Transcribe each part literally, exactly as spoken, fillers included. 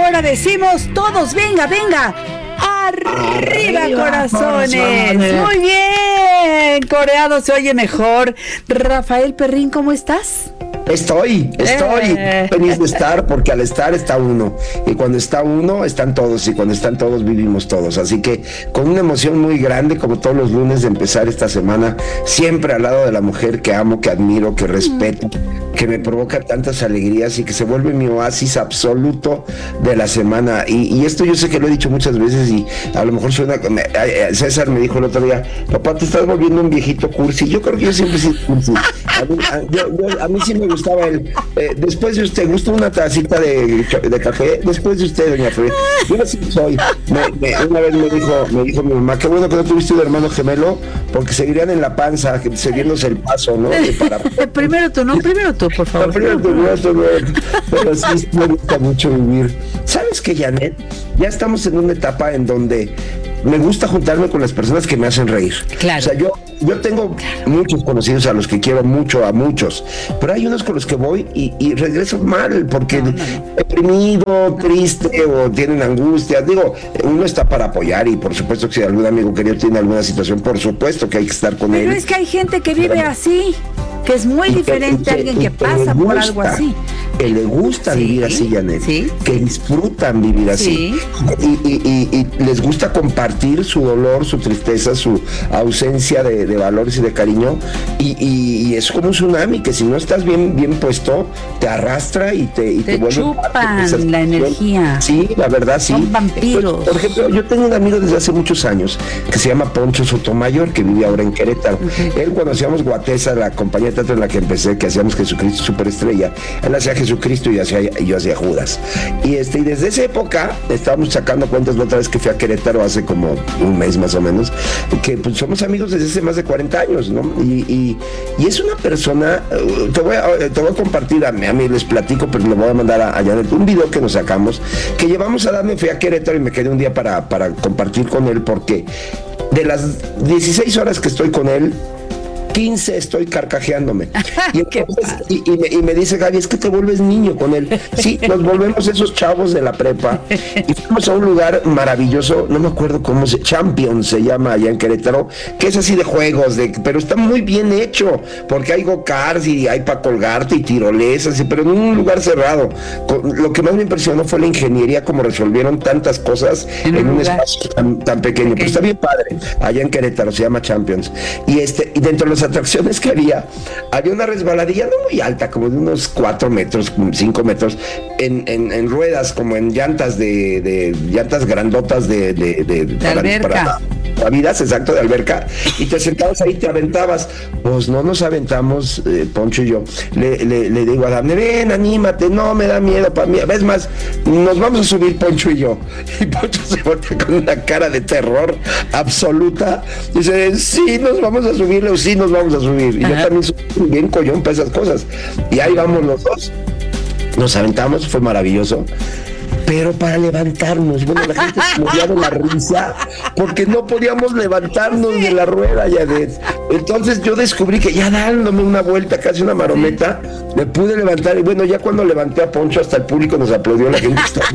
hora decimos todos, venga, venga. Arriba, Arriba corazones. corazones. Muy bien. Coreado se oye mejor. Rafael Perrín, ¿cómo estás? Estoy, estoy eh. feliz de estar, porque al estar está uno, y cuando está uno están todos, y cuando están todos vivimos todos, así que con una emoción muy grande, como todos los lunes, de empezar esta semana, siempre al lado de la mujer que amo, que admiro, que respeto, mm. que me provoca tantas alegrías y que se vuelve mi oasis absoluto de la semana, y, y esto yo sé que lo he didicho muchas veces, y a lo mejor suena, César me dijo el otro día, papá, te estás volviendo un viejito cursi. Yo creo que yo siempre he sido cursi. A mí, a, yo, yo, a mí sí me gustaba el, eh, después de usted, ¿gusta una tacita de, de café? Después de usted, doña Fred. Yo así soy. Me, me, una vez me dijo, me dijo mi mamá, qué bueno que no tuviste un hermano gemelo, porque seguirían en la panza, siguiéndose el paso, ¿no? Para... primero tú, no, primero tú, por favor. No, primero tú, no, tú, no. Pero sí, me gusta mucho vivir. ¿Sabes qué, Janet? Ya estamos en una etapa en donde me gusta juntarme con las personas que me hacen reír. Claro. O sea, yo, yo tengo claro. muchos conocidos a los que quiero mucho, a muchos, pero hay unos con los que voy y, y regreso mal, porque no, no, no. deprimido, no. triste, o tienen angustia. Digo, uno está para apoyar, y por supuesto que si algún amigo querido tiene alguna situación, por supuesto que hay que estar con pero él. Pero es que hay gente que vive pero, así, que es muy diferente a alguien que, que pasa gusta, por algo así. Que le gusta sí, vivir así, Janet, sí, que disfrutan vivir así, sí. y, y, y, y les gusta compartir su dolor, su tristeza, su ausencia de, de valores y de cariño, y, y, y es como un tsunami que si no estás bien, bien puesto, te arrastra y te, y te, te vuelve chupan la energía. Sí, la verdad, sí. Son vampiros. Entonces, por ejemplo, yo tengo un amigo desde hace muchos años que se llama Poncho Sotomayor, que vive ahora en Querétaro. Uh-huh. Él, cuando hacíamos Guatesa, la compañía de teatro en la que empecé, que hacíamos Jesucristo Superestrella, él hacía Jesucristo y hacía, y yo hacía Judas. Y, este, y desde esa época estábamos sacando cuentas la otra vez que fui a Querétaro hace como un mes más o menos, que pues somos amigos desde hace más de cuarenta años, ¿no? Y, y, y es una persona, te voy a, te voy a compartir, a mí, a mí les platico, pero le voy a mandar a, a Janet un video que nos sacamos, que llevamos a darme, fui a Querétaro y me quedé un día para, para compartir con él, porque de las dieciséis horas que estoy con él, quince estoy carcajeándome. Y, entonces, y, y, me, y me dice Gaby, es que te vuelves niño con él. Sí, nos volvemos esos chavos de la prepa. Y fuimos a un lugar maravilloso, no me acuerdo cómo se Champions se llama allá en Querétaro, que es así de juegos, de, pero está muy bien hecho, porque hay go-karts y hay para colgarte y tirolesas, pero en un lugar cerrado. Con, lo que más me impresionó fue la ingeniería, como resolvieron tantas cosas en, en un lugar espacio tan, tan pequeño. pequeño. Pero está bien padre, allá en Querétaro, se llama Champions. Y este, y dentro de los atracciones que había, había una resbaladilla no muy alta, como de unos cuatro metros, cinco metros, en, en, en ruedas, como en llantas de, de llantas grandotas de, de, de, de para, alberca. Para, vidas, exacto, de alberca, y te sentabas ahí, te aventabas. Pues no nos aventamos, eh, Poncho y yo. Le, le, le digo a Dafne, ven, anímate, no me da miedo para mí. Es más, nos vamos a subir, Poncho y yo. Y Poncho se voltea con una cara de terror absoluta. Dice, sí, nos vamos a subir, Leo, sí, nos vamos a subir. Y Ajá. yo también soy bien collón para esas cosas. Y ahí vamos los dos. Nos aventamos, fue maravilloso. Pero para levantarnos, bueno, la gente se moría de la risa porque no podíamos levantarnos de la rueda, Yadet. Entonces yo descubrí que ya dándome una vuelta, casi una marometa, me pude levantar. Y bueno, ya cuando levanté a Poncho, hasta el público nos aplaudió, la gente está...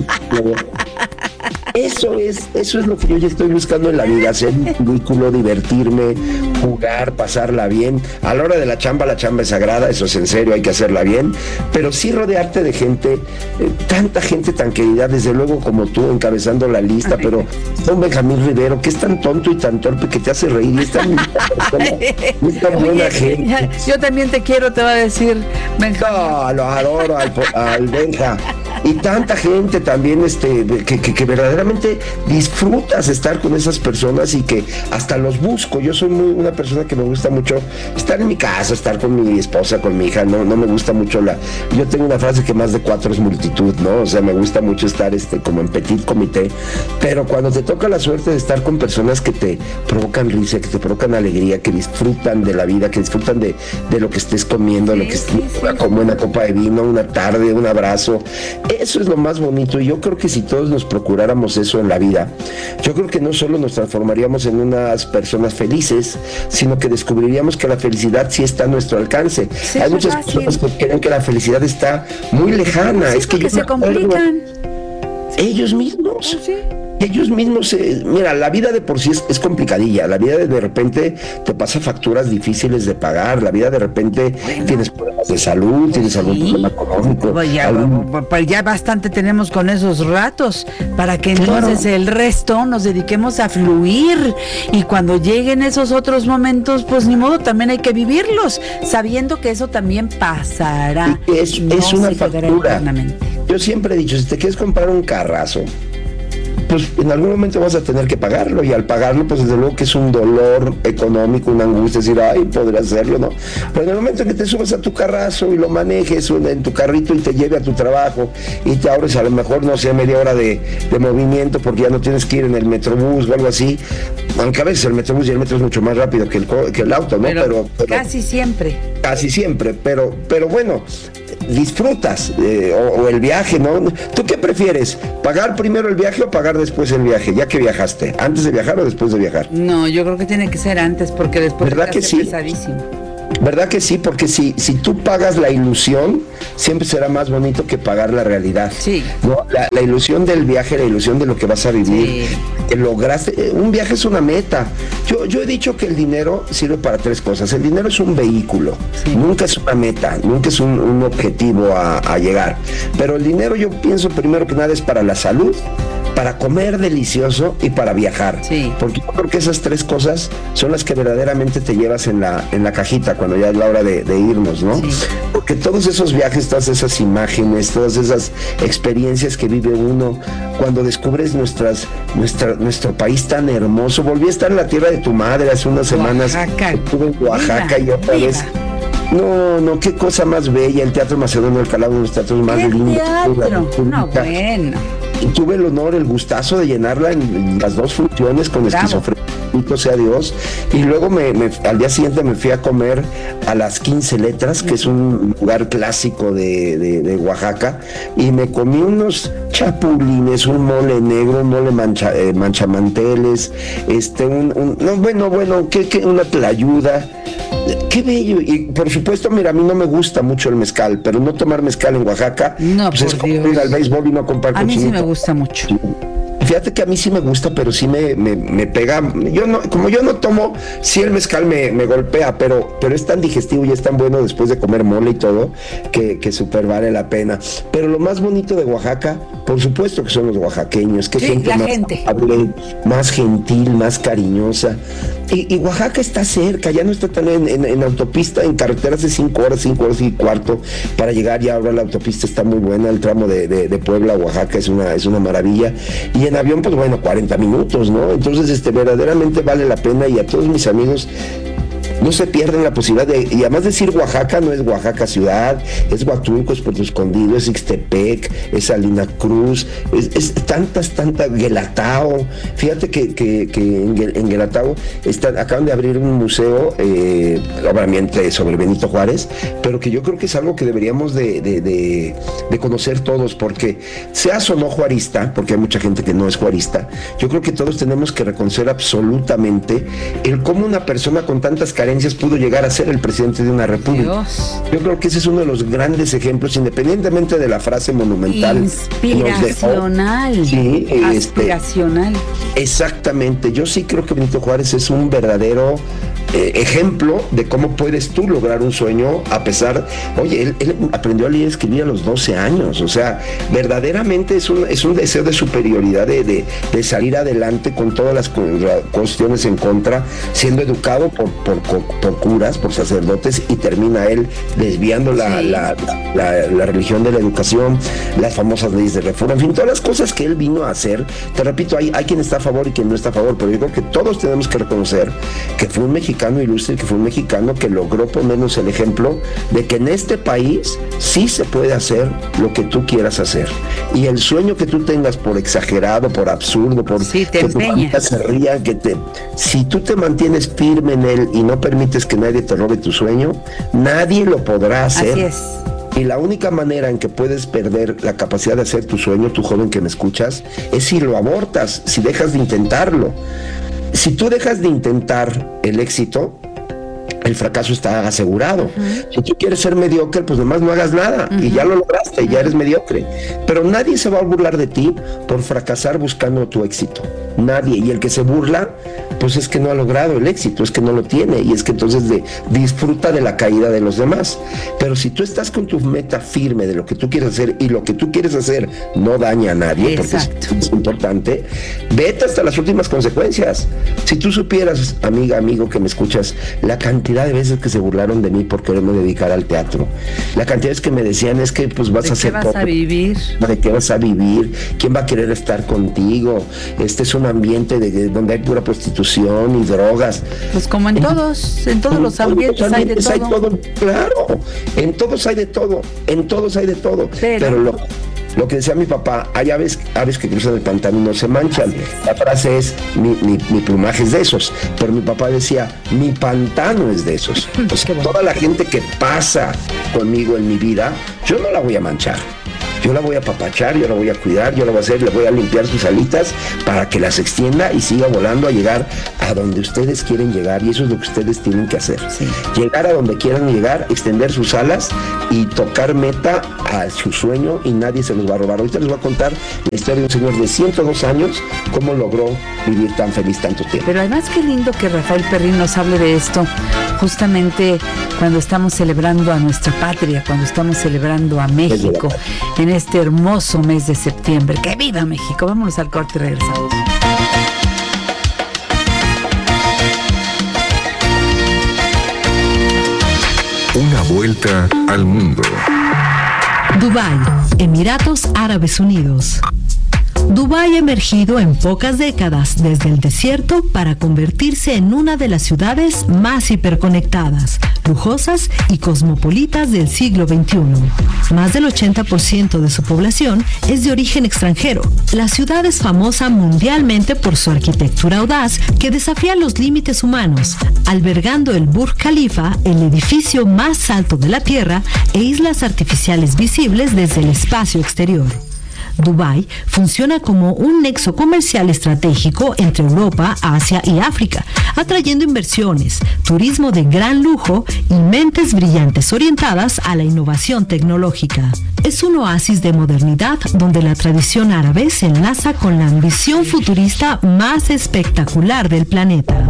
Eso es, eso es lo que yo ya estoy buscando en la vida, hacer un vehículo, divertirme, jugar, pasarla bien. A la hora de la chamba, la chamba es sagrada, eso es en serio, hay que hacerla bien, pero sí rodearte de gente, eh, tanta gente tan querida, desde luego como tú, encabezando la lista, pero don Benjamín Rivero, que es tan tonto y tan torpe que te hace reír, y es tan, es tan buena Oye, gente. Yo también te quiero, te va a decir Benjamín. No, lo adoro al, al Benja. Y tanta gente también este, que, que, que verdaderamente disfrutas estar con esas personas y que hasta los busco. Yo soy muy una persona que me gusta mucho estar en mi casa, estar con mi esposa, con mi hija. No, no me gusta mucho la... Yo tengo una frase que más de cuatro es multitud, ¿no? O sea, me gusta mucho estar este, como en petit comité. Pero cuando te toca la suerte de estar con personas que te provocan risa, que te provocan alegría, que disfrutan de la vida, que disfrutan de, de lo que estés comiendo, sí, lo que estés, sí, sí. como una copa de vino, una tarde, un abrazo. Eso es lo más bonito, y yo creo que si todos nos procuráramos eso en la vida, yo creo que no solo nos transformaríamos en unas personas felices, sino que descubriríamos que la felicidad sí está a nuestro alcance. Sí, hay muchas fácil. personas que creen que la felicidad está muy lejana. Sí, es que yo se complican. Ellos mismos. ¿Sí? Ellos mismos, eh, mira, la vida de por sí es, es complicadilla, la vida de, de repente te pasa facturas difíciles de pagar, la vida de repente bueno, tienes problemas de salud, pues tienes sí. algún problema económico. Pues ya, algún... pues ya bastante tenemos con esos ratos, para que entonces claro. el resto nos dediquemos a fluir, y cuando lleguen esos otros momentos, pues ni modo, también hay que vivirlos, sabiendo que eso también pasará. Es, no es una factura. Yo siempre he dicho, si te quieres comprar un carrazo, pues en algún momento vas a tener que pagarlo, y al pagarlo, pues desde luego que es un dolor económico, una angustia, decir, ay, podría hacerlo, ¿no? Pero en el momento en que te subes a tu carrazo y lo manejes en tu carrito y te lleve a tu trabajo y te ahorres a lo mejor, no sé, media hora de, de movimiento porque ya no tienes que ir en el metrobús o algo así, aunque a veces el metrobús y el metro es mucho más rápido que el, que el auto, ¿no? Pero, pero, pero casi siempre. Casi siempre, pero, pero bueno, disfrutas eh, o, o el viaje, ¿no? ¿Tú qué prefieres? ¿Pagar primero el viaje o pagar después el viaje, ya que viajaste? ¿Antes de viajar o después de viajar? No, yo creo que tiene que ser antes, porque después ¿verdad que sí? pesadísimo. ¿Verdad que sí? Porque si, si tú pagas la ilusión, siempre será más bonito que pagar la realidad. Sí. ¿No? La, la ilusión del viaje, la ilusión de lo que vas a vivir. Sí. Que lograste. Un viaje es una meta. Yo, yo he dicho que el dinero sirve para tres cosas. El dinero es un vehículo. Sí. Nunca es una meta, nunca es un, un objetivo a, a llegar. Pero el dinero, yo pienso primero que nada, es para la salud, para comer delicioso y para viajar. Sí. Porque yo creo que esas tres cosas son las que verdaderamente te llevas en la, en la cajita cuando ya es la hora de, de irnos, ¿no? Sí. Porque todos esos viajes, todas esas imágenes, todas esas experiencias que vive uno, cuando descubres nuestras, nuestra, nuestro país tan hermoso. Volví a estar en la tierra de tu madre hace unas semanas. Oaxaca. Estuve en Oaxaca viva, y otra viva. vez. No, no, qué cosa más bella, el Teatro Macedonio del Calado, uno de los teatros más lindos. Teatro? No, bueno. Y tuve el honor, el gustazo de llenarla en, en las dos funciones con esquizofrenia, sea Dios. Y luego me, me, al día siguiente me fui a comer a las quince letras, que es un lugar clásico de, de, de Oaxaca, y me comí unos chapulines, un mole negro, un mole mancha, eh, manchamanteles, este, un, un, no, bueno, bueno, que, que una tlayuda. Qué bello. Y por supuesto, mira, a mí no me gusta mucho el mezcal, pero no tomar mezcal en Oaxaca, no, pues es como ir al béisbol y no comprar a mí sí me gusta mucho. Fíjate que a mí sí me gusta, pero sí me, me, me pega. Yo no, como yo no tomo, sí el mezcal me, me golpea, pero, pero es tan digestivo y es tan bueno después de comer mole y todo, que, que súper vale la pena. Pero lo más bonito de Oaxaca, por supuesto que son los oaxaqueños, que sí, gente la más gente. amable, más gentil, más cariñosa. Y, y Oaxaca está cerca, ya no está tan en, en, en autopista, en carreteras de cinco horas, cinco horas y cuarto para llegar. Ya ahora la autopista está muy buena, el tramo de, de, de Puebla a Oaxaca es una, es una maravilla. Y en avión, pues bueno, cuarenta minutos, ¿no? Entonces, este, verdaderamente vale la pena, y a todos mis amigos, no se pierden la posibilidad de, y además decir Oaxaca no es Oaxaca ciudad, es Huatulco, es Puerto Escondido, es Ixtepec, es Salina Cruz, es, es tantas, tantas, Guelatao. Fíjate que, que, que en, en Guelatao están, acaban de abrir un museo, eh, obviamente sobre Benito Juárez, pero que yo creo que es algo que deberíamos de, de, de, de conocer todos, porque seas o no juarista, porque hay mucha gente que no es juarista, yo creo que todos tenemos que reconocer absolutamente el cómo una persona con tantas carencias pudo llegar a ser el presidente de una república. Dios. Yo creo que ese es uno de los grandes ejemplos, independientemente de la frase monumental. Inspiracional. Sí, aspiracional. Este, exactamente. Yo sí creo que Benito Juárez es un verdadero eh, ejemplo de cómo puedes tú lograr un sueño a pesar. Oye, él, él aprendió a leer y escribir a los doce años. O sea, verdaderamente es un, es un deseo de superioridad, de, de, de salir adelante con todas las cuestiones en contra, siendo educado por, por, por curas, por sacerdotes, y termina él desviando la, sí. la, la, la, la religión de la educación, las famosas leyes de reforma, en fin, todas las cosas que él vino a hacer. Te repito, hay, hay quien está a favor y quien no está a favor, pero yo creo que todos tenemos que reconocer que fue un mexicano ilustre, que fue un mexicano que logró ponernos el ejemplo de que en este país sí se puede hacer lo que tú quieras hacer, y el sueño que tú tengas, por exagerado, por absurdo, por sí, te que empeñas. tu familia se ría, que te, si tú te mantienes firme en él y no permites que nadie te robe tu sueño, nadie lo podrá hacer. Así es. Y la única manera en que puedes perder la capacidad de hacer tu sueño, tu joven que me escuchas, es si lo abortas, si dejas de intentarlo. Si tú dejas de intentar el éxito, el fracaso está asegurado. Uh-huh. Si tú quieres ser mediocre, pues nomás no hagas nada, uh-huh. y ya lo lograste, uh-huh. ya eres mediocre. Pero nadie se va a burlar de ti por fracasar buscando tu éxito. Nadie. Y el que se burla, pues es que no ha logrado el éxito, es que no lo tiene, y es que entonces de, disfruta de la caída de los demás. Pero si tú estás con tu meta firme de lo que tú quieres hacer, y lo que tú quieres hacer no daña a nadie, Exacto. porque es, es importante, vete hasta las últimas consecuencias. Si tú supieras, amiga, amigo que me escuchas, la cantidad de veces que se burlaron de mí por quererme dedicar al teatro, la cantidad de veces que me decían es que pues vas a hacer ¿De qué vas a vivir? ¿De qué vas a vivir? ¿Quién va a querer estar contigo? Este es un ambiente de, de donde hay pura prostitución y drogas. Pues como en, en todos, en todos en los ambientes, todos hay de todo. Hay todo. Claro, en todos hay de todo, en todos hay de todo. Pero, Pero lo, lo que decía mi papá, hay aves, aves que cruzan el pantano y no se manchan. La frase es, mi, mi, mi plumaje es de esos. Pero mi papá decía, mi pantano es de esos. O sea, bueno. Toda la gente que pasa conmigo en mi vida, yo no la voy a manchar. Yo la voy a apapachar, yo la voy a cuidar, yo la voy a hacer, le voy a limpiar sus alitas para que las extienda y siga volando a llegar a donde ustedes quieren llegar, y eso es lo que ustedes tienen que hacer. Sí. Llegar a donde quieran llegar, extender sus alas y tocar meta a su sueño, y nadie se los va a robar. Ahorita les voy a contar la historia de un señor de ciento dos años, cómo logró vivir tan feliz tanto tiempo. Pero además qué lindo que Rafael Perrín nos hable de esto, justamente cuando estamos celebrando a nuestra patria, cuando estamos celebrando a México, en este hermoso mes de septiembre. ¡Que viva México! Vámonos al corte y regresamos. Una vuelta al mundo. Dubái, Emiratos Árabes Unidos. Dubái ha emergido en pocas décadas desde el desierto para convertirse en una de las ciudades más hiperconectadas, lujosas y cosmopolitas del siglo veintiuno. Más del ochenta por ciento de su población es de origen extranjero. La ciudad es famosa mundialmente por su arquitectura audaz que desafía los límites humanos, albergando el Burj Khalifa, el edificio más alto de la Tierra, e islas artificiales visibles desde el espacio exterior. Dubái funciona como un nexo comercial estratégico entre Europa, Asia y África, atrayendo inversiones, turismo de gran lujo y mentes brillantes orientadas a la innovación tecnológica. Es un oasis de modernidad donde la tradición árabe se enlaza con la ambición futurista más espectacular del planeta.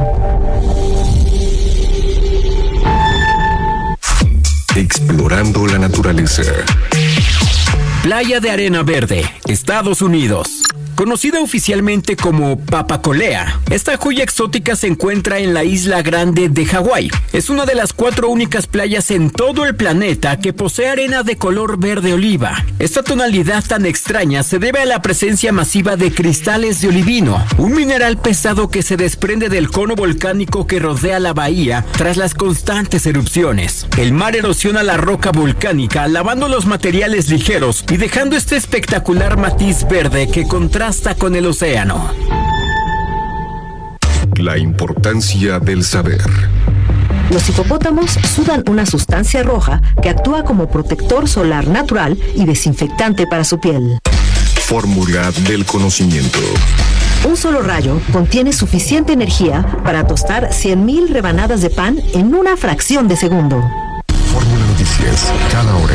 Explorando la naturaleza. Playa de Arena Verde, Estados Unidos. Conocida oficialmente como Papacolea, esta joya exótica se encuentra en la isla Grande de Hawái. Es una de las cuatro únicas playas en todo el planeta que posee arena de color verde oliva. Esta tonalidad tan extraña se debe a la presencia masiva de cristales de olivino, un mineral pesado que se desprende del cono volcánico que rodea la bahía tras las constantes erupciones. El mar erosiona la roca volcánica, lavando los materiales ligeros y dejando este espectacular matiz verde que contrasta con el océano. La importancia del saber. Los hipopótamos sudan una sustancia roja que actúa como protector solar natural y desinfectante para su piel. Fórmula del conocimiento. Un solo rayo contiene suficiente energía para tostar cien mil rebanadas de pan en una fracción de segundo. Fórmula Noticias, cada hora.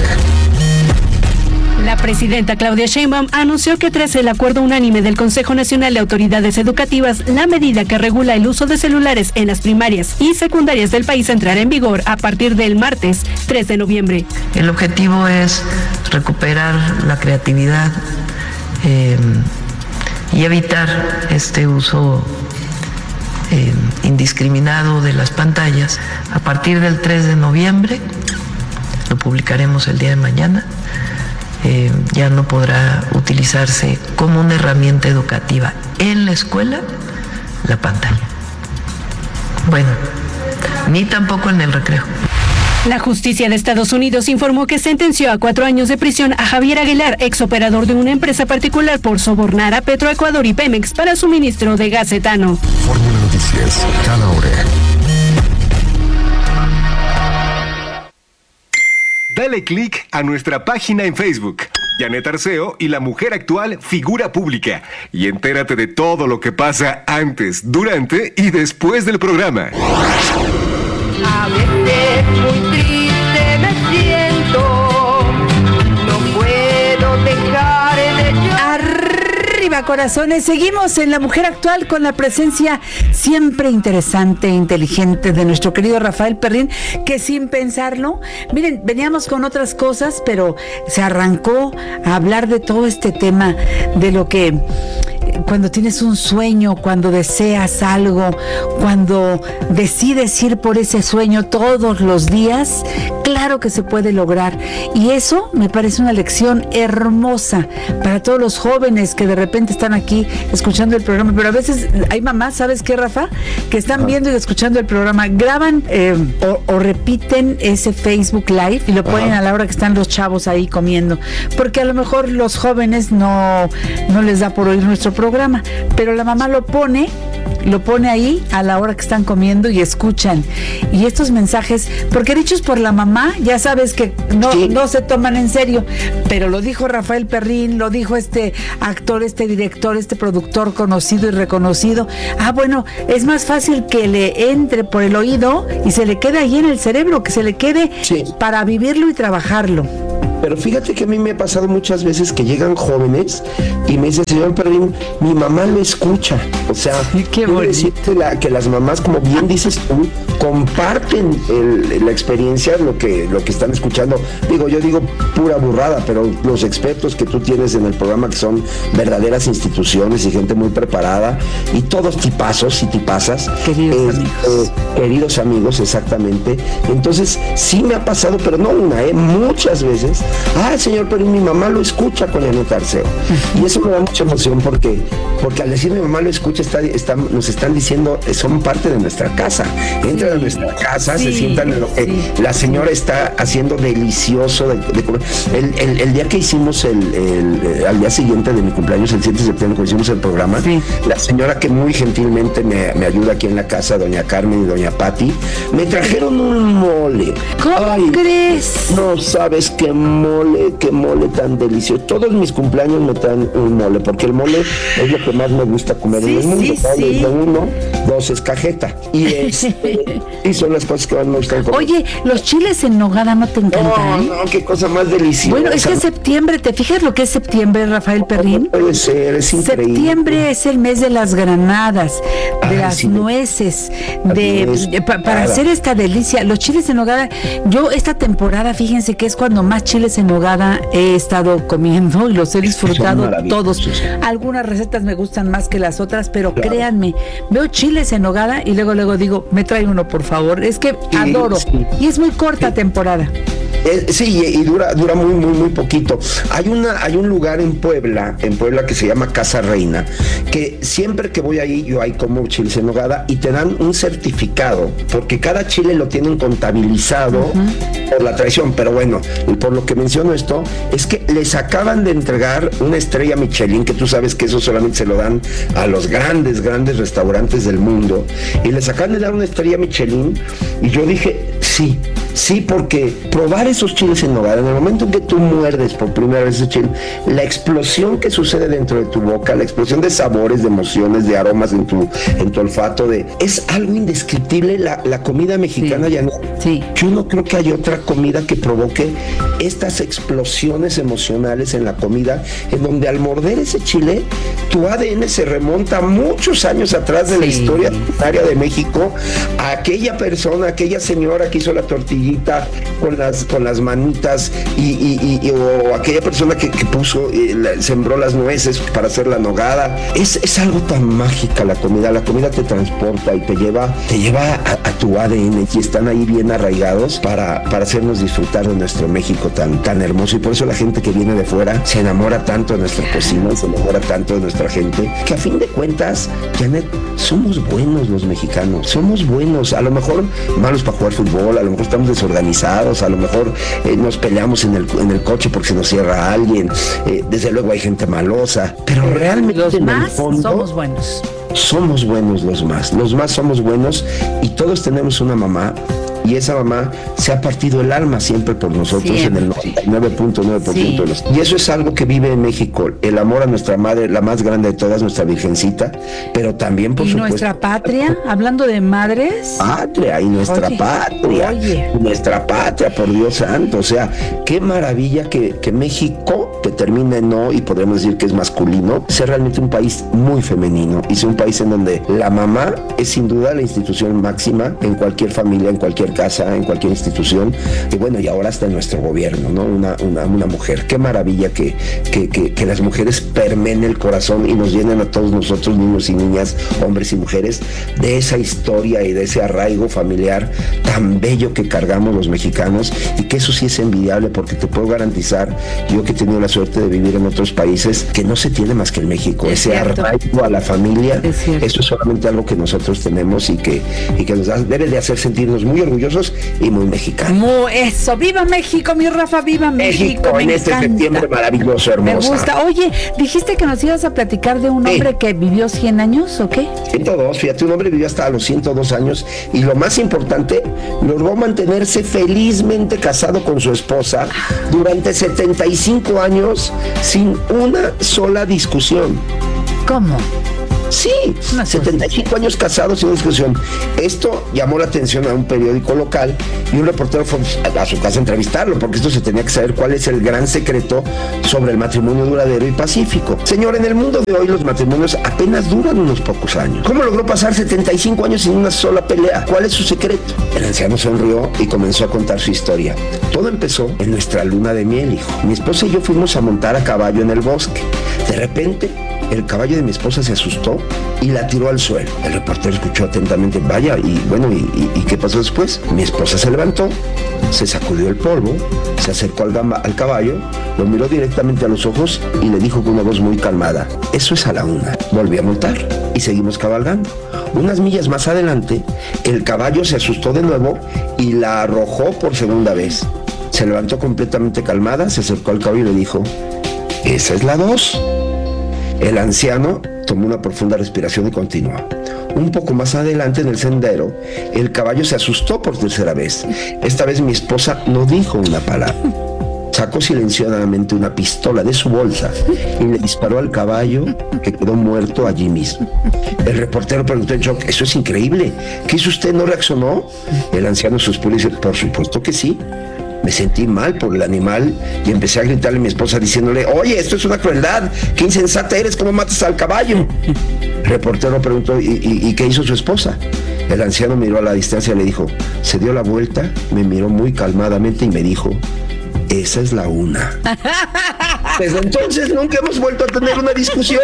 La presidenta Claudia Sheinbaum anunció que tras el acuerdo unánime del Consejo Nacional de Autoridades Educativas, la medida que regula el uso de celulares en las primarias y secundarias del país entrará en vigor a partir del martes tres de noviembre. El objetivo es recuperar la creatividad eh, y evitar este uso eh, indiscriminado de las pantallas. A partir del tres de noviembre, lo publicaremos el día de mañana, Eh, ya no podrá utilizarse como una herramienta educativa en la escuela la pantalla. Bueno, ni tampoco en el recreo. La justicia de Estados Unidos informó que sentenció a cuatro años de prisión a Javier Aguilar, exoperador de una empresa particular, por sobornar a Petroecuador y Pemex para suministro de gas etano. Fórmula Noticias, cada hora. Dale click a nuestra página en Facebook, Janet Arceo y la mujer actual figura pública, y entérate de todo lo que pasa antes, durante y después del programa. A veces muy triste me siento, no puedo dejar de llorar. Arriba, corazones, seguimos en La Mujer Actual con la presencia siempre interesante e inteligente de nuestro querido Rafael Perrín, que sin pensarlo, miren, veníamos con otras cosas, pero se arrancó a hablar de todo este tema, de lo que cuando tienes un sueño, cuando deseas algo, cuando decides ir por ese sueño todos los días, claro que se puede lograr. Y eso me parece una lección hermosa para todos los jóvenes que de repente están aquí escuchando el programa. Pero a veces hay mamás, ¿sabes qué, Rafa? Que están viendo y escuchando el programa, graban eh, o, o repiten ese Facebook Live y lo ponen Ajá. a la hora que están los chavos ahí comiendo. Porque a lo mejor los jóvenes no, no les da por oír nuestro programa, pero la mamá lo pone, lo pone ahí a la hora que están comiendo y escuchan. Y estos mensajes, porque dichos por la mamá, ya sabes que no, sí. no se toman en serio, pero lo dijo Rafael Perrín, lo dijo este actor, este director, este productor conocido y reconocido. Ah, bueno, es más fácil que le entre por el oído y se le quede ahí en el cerebro, que se le quede sí. para vivirlo y trabajarlo. Pero fíjate que a mí me ha pasado muchas veces que llegan jóvenes y me dicen, señor Perrín, mi mamá lo escucha. O sea, quiero decirte la, que las mamás, como bien dices tú, comparten el, la experiencia, lo que, lo que están escuchando. Digo, yo digo pura burrada, pero los expertos que tú tienes en el programa, que son verdaderas instituciones y gente muy preparada, y todos tipazos y tipazas. Queridos eh, amigos. Eh, queridos amigos, exactamente. Entonces, sí me ha pasado, pero no una, eh, muchas veces. Ah, señor Perrín, mi mamá lo escucha con Janet Arceo. Y eso me da mucha emoción porque, porque al decir mi mamá lo escucha, está, está, nos están diciendo, son parte de nuestra casa. Entran sí. a nuestra casa, sí, se sientan en lo que sí. la señora está haciendo delicioso de, de comer. El, el, el día que hicimos el, el, el, al día siguiente de mi cumpleaños, el siete de septiembre, cuando hicimos el programa, sí. la señora que muy gentilmente me, me ayuda aquí en la casa, doña Carmen y doña Patti, me trajeron un mole. ¿Cómo Ay, crees? No sabes qué mole, qué mole tan delicioso. Todos mis cumpleaños me traen un mole, porque el mole es lo que más me gusta comer sí, en el mundo. Sí, sí. De uno, dos es cajeta. Y este, y son las cosas que más me gustan comer. Oye, los chiles en nogada no te encantan. No, no, qué cosa más deliciosa. Bueno, es que septiembre, ¿te fijas lo que es septiembre, Rafael Perrín? No puede ser, es increíble. Septiembre es el mes de las granadas, de Ay, las sí, nueces, de, nuez, de pa, para hacer esta delicia. Los chiles en nogada, yo esta temporada, fíjense que es cuando más chiles en nogada he estado comiendo y los he disfrutado todos. Algunas recetas me gustan más que las otras, pero claro. créanme, veo chiles en nogada y luego luego digo, me trae uno por favor. Es que sí, adoro. Sí. Y es muy corta sí. temporada. Eh, sí, y dura dura muy, muy, muy poquito. Hay una, hay un lugar en Puebla, en Puebla que se llama Casa Reina, que siempre que voy ahí, yo ahí como chiles en nogada y te dan un certificado, porque cada chile lo tienen contabilizado uh-huh. por la tradición, pero bueno, y por lo que menciono esto, es que les acaban de entregar una estrella Michelin, que tú sabes que eso solamente se lo dan a los grandes, grandes restaurantes del mundo, y les acaban de dar una estrella Michelin, y yo dije, sí, sí, porque probar esos chiles en nogada, en el momento en que tú muerdes por primera vez ese chile, la explosión que sucede dentro de tu boca, la explosión de sabores, de emociones, de aromas en tu, en tu olfato, de, es algo indescriptible. La, la comida mexicana, sí, ya no. Sí. Yo no creo que haya otra comida que provoque estas explosiones emocionales en la comida, en donde al morder ese chile, tu A D N se remonta muchos años atrás de sí. la historia culinaria de México, a aquella persona, aquella señora que hizo la tortillita con las con las manitas y, y, y o aquella persona que, que puso eh, la, sembró las nueces para hacer la nogada. Es, es algo tan mágica la comida. La comida te transporta y te lleva te lleva a, a tu A D N y están ahí bien arraigados para, para hacernos disfrutar de nuestro México tan, tan hermoso. Y por eso la gente que viene de fuera se enamora tanto de nuestra cocina y se enamora tanto de nuestra gente, que a fin de cuentas, Janet, somos buenos los mexicanos, somos buenos, a lo mejor malos para jugar fútbol, a lo mejor estamos desorganizados, a lo mejor eh, nos peleamos en el, en el coche porque se nos cierra alguien, eh, desde luego hay gente malosa, pero realmente los en más el fondo, somos buenos. Somos buenos los más, los más somos buenos y todos tenemos una mamá y esa mamá se ha partido el alma siempre por nosotros siempre. En el noventa y nueve punto nueve por ciento sí. de los... Y eso es algo que vive en México, el amor a nuestra madre, la más grande de todas, nuestra Virgencita, pero también por ¿Y supuesto... nuestra patria? Hablando de madres. Patria, y nuestra oye, patria, oye. nuestra patria, por Dios santo, o sea, qué maravilla que, que México, que termina en no, y podemos decir que es masculino, sea realmente un país muy femenino, y sea un país en donde la mamá es sin duda la institución máxima en cualquier familia, en cualquier casa, en cualquier institución, y bueno, y ahora hasta en nuestro gobierno, ¿no? Una, una, una mujer, qué maravilla que, que, que, que las mujeres permeen el corazón y nos llenen a todos nosotros, niños y niñas, hombres y mujeres, de esa historia y de ese arraigo familiar tan bello que cargamos los mexicanos, y que eso sí es envidiable, porque te puedo garantizar, yo que he tenido la suerte de vivir en otros países, que no se tiene más que en México, es ese cierto. Arraigo a la familia, es eso es solamente algo que nosotros tenemos y que, y que nos da, debe de hacer sentirnos muy orgullosos y muy mexicanos. Muy eso, ¡viva México, mi Rafa, viva México! México en este encanta. Septiembre maravilloso, hermoso. Me gusta. Oye, dijiste que nos ibas a platicar de un hombre sí. que vivió cien años, ¿o qué? ciento dos, fíjate, un hombre vivió hasta los ciento dos años, y lo más importante, logró mantenerse felizmente casado con su esposa durante setenta y cinco años sin una sola discusión. ¿Cómo? Sí, setenta y cinco años casados sin discusión. Esto llamó la atención a un periódico local, y un reportero fue a su casa a entrevistarlo, porque esto se tenía que saber cuál es el gran secreto sobre el matrimonio duradero y pacífico. Señor, en el mundo de hoy los matrimonios apenas duran unos pocos años. ¿Cómo logró pasar setenta y cinco años sin una sola pelea? ¿Cuál es su secreto? El anciano sonrió y comenzó a contar su historia. Todo empezó en nuestra luna de miel, hijo. Mi esposa y yo fuimos a montar a caballo en el bosque. De repente, el caballo de mi esposa se asustó y la tiró al suelo. El reportero escuchó atentamente. Vaya, y bueno, ¿y, y, y qué pasó después? Mi esposa se levantó, se sacudió el polvo, se acercó al, gamba, al caballo, lo miró directamente a los ojos y le dijo con una voz muy calmada: eso es a la una. Volví a montar y seguimos cabalgando. Unas millas más adelante, el caballo se asustó de nuevo y la arrojó por segunda vez. Se levantó completamente calmada, se acercó al caballo y le dijo: esa es la dos. El anciano tomó una profunda respiración y continuó. Un poco más adelante en el sendero, el caballo se asustó por tercera vez. Esta vez mi esposa no dijo una palabra. Sacó silenciosamente una pistola de su bolsa y le disparó al caballo, que quedó muerto allí mismo. El reportero preguntó en shock: eso es increíble, ¿qué hizo usted? ¿No reaccionó? El anciano suspiró y dijo: por supuesto que sí. Me sentí mal por el animal y empecé a gritarle a mi esposa diciéndole: oye, esto es una crueldad, qué insensata eres, ¿cómo matas al caballo? El reportero preguntó: ¿y, y, y qué hizo su esposa? El anciano miró a la distancia y le dijo, se dio la vuelta, me miró muy calmadamente y me dijo: esa es la una. Desde entonces nunca hemos vuelto a tener una discusión.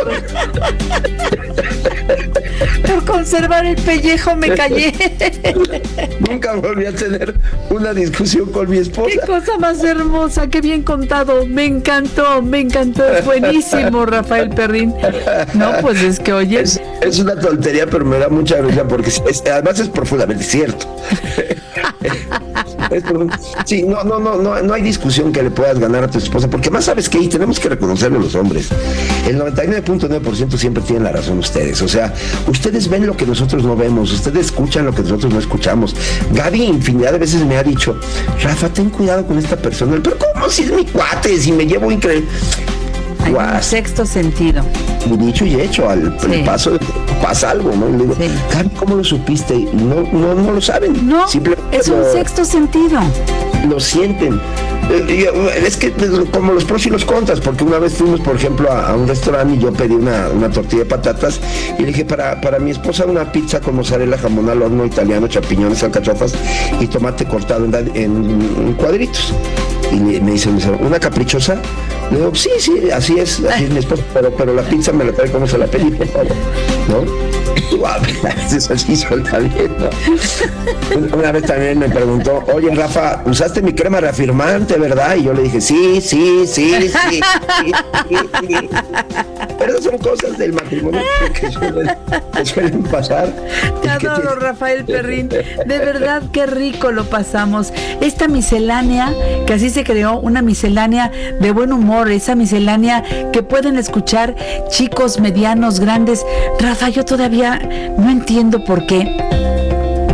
Por conservar el pellejo me callé. Nunca volví a tener una discusión con mi esposa. Qué cosa más hermosa, qué bien contado. Me encantó, me encantó. Es buenísimo, Rafael Perrín. No, pues es que oye. Es, es una tontería, pero me da mucha risa porque es, además es profundamente cierto. Es, sí, no, no, no, no, no hay discusión que le puedas ganar a tu esposa, porque más sabes que y tenemos que reconocerlo los hombres. El noventa y nueve punto nueve por ciento siempre tienen la razón ustedes. O sea, ustedes ven lo que nosotros no vemos, ustedes escuchan lo que nosotros no escuchamos. Gaby infinidad de veces me ha dicho: Rafa, ten cuidado con esta persona. Pero ¿cómo si es mi cuate? Si me llevo increíble. Hay un sexto sentido. Y dicho y hecho, al sí. paso pasa algo, ¿no? Y le digo, sí. Gaby, ¿cómo lo supiste? No, no, no lo saben. No, es un lo, sexto sentido. Lo sienten. Es que como los pros y los contras, porque una vez fuimos, por ejemplo, a, a un restaurante y yo pedí una, una tortilla de patatas y le dije para, para mi esposa una pizza con mozzarella, jamón al horno italiano, champiñones, alcachofas y tomate cortado en, en, en cuadritos. Y le, me dice, ¿una caprichosa? Le digo, sí, sí, así es, así es mi esposa, pero, pero la pizza me la trae como se la pedí, por favor, ¿no? Eso sí suelta bien, ¿no? Una vez también me preguntó, oye, Rafa, usaste mi crema reafirmante, ¿verdad? Y yo le dije, sí, sí, sí, sí, sí, sí, sí. Pero son cosas del matrimonio que suelen, que suelen pasar. Te adoro, tiene... Rafael Perrín. De verdad, qué rico lo pasamos. Esta miscelánea, que así se creó, una miscelánea de buen humor, esa miscelánea que pueden escuchar chicos, medianos, grandes. Rafa, yo todavía no entiendo por qué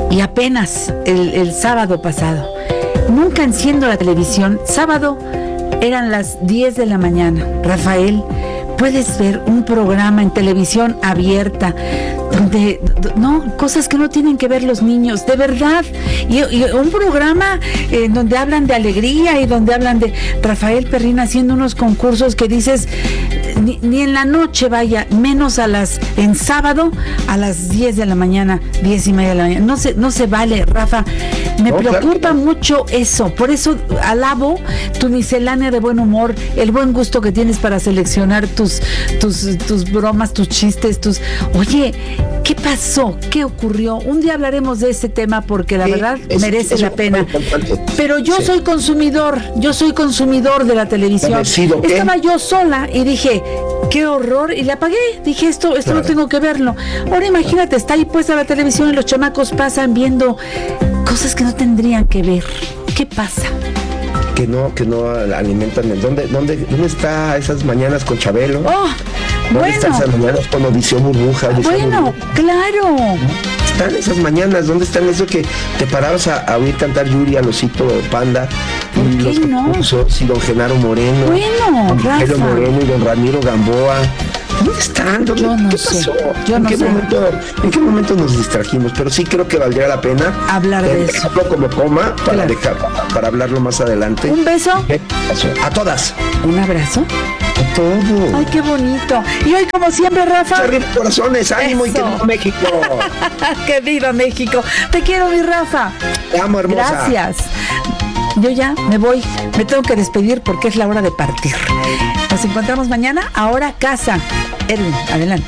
Y apenas el, el sábado pasado, nunca enciendo la televisión, sábado eran las diez de la mañana. Rafael, puedes ver un programa en televisión abierta donde, no, cosas que no tienen que ver los niños, de verdad, y, y un programa eh, donde hablan de alegría y donde hablan de Rafael Perrín haciendo unos concursos que dices, ni, ni en la noche, vaya, menos a las, en sábado a las diez de la mañana, diez y media de la mañana, no se, no se vale, Rafa, me no, preocupa claro. mucho eso, por eso alabo tu miscelánea de buen humor, el buen gusto que tienes para seleccionar tus, tus, tus bromas, tus chistes, tus, oye, ¿qué pasó? ¿Qué ocurrió? Un día hablaremos de ese tema porque la sí, verdad es, merece es la pena. Pero yo sí. soy consumidor, yo soy consumidor de la televisión. Estaba yo sola y dije, qué horror, y le apagué. Dije, esto, esto claro. no tengo que verlo. Ahora imagínate, está ahí puesta la televisión y los chamacos pasan viendo cosas que no tendrían que ver. ¿Qué pasa? Que no, que no alimentan. ¿Dónde, dónde, dónde está esas mañanas con Chabelo? Oh, ¿Dónde bueno. están esas mañanas con Audición Burbuja? Bueno, Burbuja? claro. Están esas mañanas, ¿dónde están eso que te parabas a, a oír cantar Yuri al Osito Panda? ¿Por y qué los no? Y don Genaro Moreno. Bueno, don Rafa. Moreno y don Ramiro Gamboa. ¿Dónde están? ¿Dónde, yo no ¿Qué sé. pasó? Yo ¿En, no qué sé. Momento, ¿En qué momento nos distrajimos? Pero sí creo que valdría la pena hablar de eso. Dejarlo como coma para, claro. dejar, para hablarlo más adelante. ¿Un beso? ¿Qué pasó? A todas. ¿Un abrazo? A todo. Ay, qué bonito. Y hoy, como siempre, Rafa. Arriba corazones, ánimo eso. Y que viva México. Que viva México. Te quiero, mi Rafa. Te amo, hermosa. Gracias. Yo ya me voy, me tengo que despedir porque es la hora de partir. Nos encontramos mañana, ahora casa. Edwin, adelante.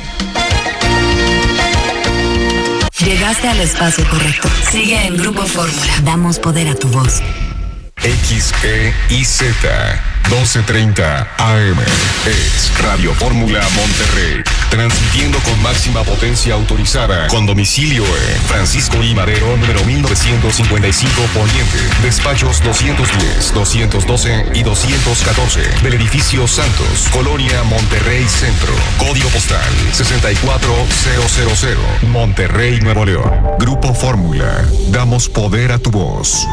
Llegaste al espacio correcto. Sigue en Grupo Fórmula. Damos poder a tu voz. X E I Z doce treinta A M es Radio Fórmula Monterrey, transmitiendo con máxima potencia autorizada, con domicilio en Francisco I. Madero, número mil novecientos cincuenta y cinco Poniente, despachos doscientos diez, doscientos doce y doscientos catorce, del edificio Santos, Colonia Monterrey Centro, código postal sesenta y cuatro mil, Monterrey, Nuevo León. Grupo Fórmula, damos poder a tu voz.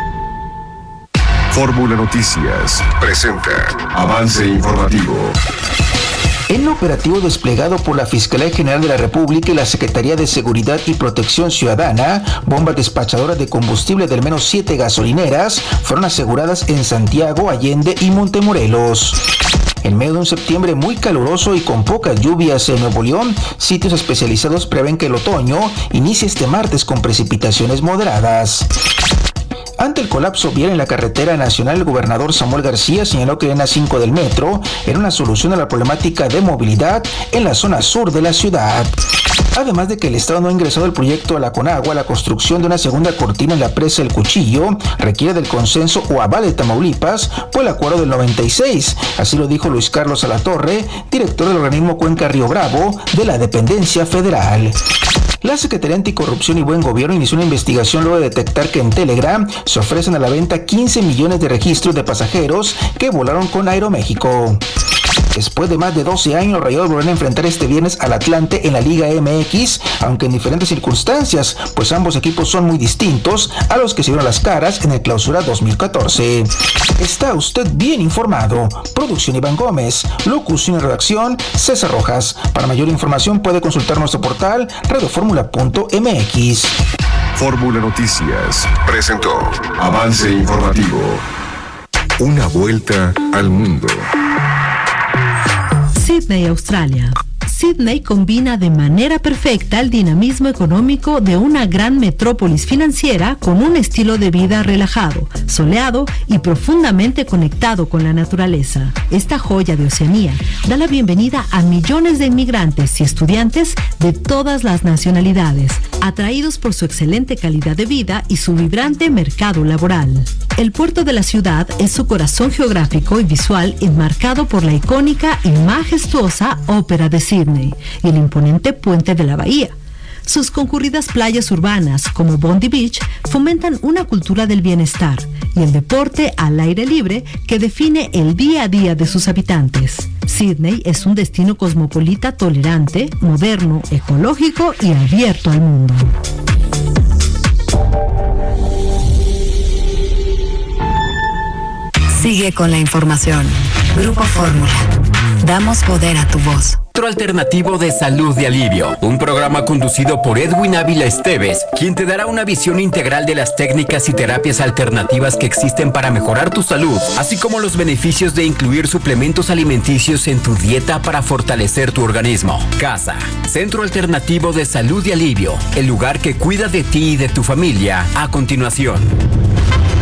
Fórmula Noticias presenta Avance Informativo. En operativo desplegado por la Fiscalía General de la República y la Secretaría de Seguridad y Protección Ciudadana, bombas despachadoras de combustible de al menos siete gasolineras fueron aseguradas en Santiago, Allende y Montemorelos. En medio de un septiembre muy caluroso y con pocas lluvias en Nuevo León, sitios especializados prevén que el otoño inicie este martes con precipitaciones moderadas. Ante el colapso vial en la carretera nacional, el gobernador Samuel García señaló que la línea cinco del metro era una solución a la problemática de movilidad en la zona sur de la ciudad. Además de que el Estado no ha ingresado el proyecto a la Conagua, la construcción de una segunda cortina en la presa El Cuchillo requiere del consenso o aval de Tamaulipas por el acuerdo del noventa y seis. Así lo dijo Luis Carlos Alatorre, director del organismo Cuenca Río Bravo de la dependencia federal. La Secretaría Anticorrupción y Buen Gobierno inició una investigación luego de detectar que en Telegram se ofrecen a la venta quince millones de registros de pasajeros que volaron con Aeroméxico. Después de más de doce años, los Rayados volverán a enfrentar este viernes al Atlante en la Liga M X, aunque en diferentes circunstancias, pues ambos equipos son muy distintos a los que se vieron las caras en el Clausura dos mil catorce. Está usted bien informado. Producción Iván Gómez, locución y redacción César Rojas. Para mayor información puede consultar nuestro portal radio fórmula punto m x. Fórmula Noticias presentó Avance Informativo. Una vuelta al mundo. Sydney, Australia. Sydney combina de manera perfecta el dinamismo económico de una gran metrópolis financiera con un estilo de vida relajado, soleado y profundamente conectado con la naturaleza. Esta joya de Oceanía da la bienvenida a millones de inmigrantes y estudiantes de todas las nacionalidades, atraídos por su excelente calidad de vida y su vibrante mercado laboral. El puerto de la ciudad es su corazón geográfico y visual, enmarcado por la icónica y majestuosa Ópera de Sydney y el imponente puente de la bahía. Sus concurridas playas urbanas, como Bondi Beach, fomentan una cultura del bienestar y el deporte al aire libre que define el día a día de sus habitantes. Sydney es un destino cosmopolita tolerante, moderno, ecológico y abierto al mundo. Sigue con la información. Grupo Fórmula. Damos poder a tu voz. Centro Alternativo de Salud y Alivio, un programa conducido por Edwin Ávila Esteves, quien te dará una visión integral de las técnicas y terapias alternativas que existen para mejorar tu salud, así como los beneficios de incluir suplementos alimenticios en tu dieta para fortalecer tu organismo. CASA, Centro Alternativo de Salud y Alivio, el lugar que cuida de ti y de tu familia. A continuación.